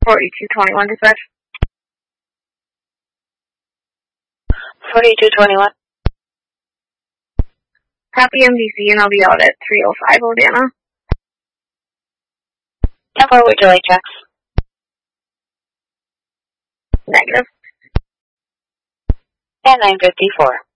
4221 dispatch. 4221. Copy MDC, and I'll be out at 305 Odana. How far would you like checks? Negative. At 954.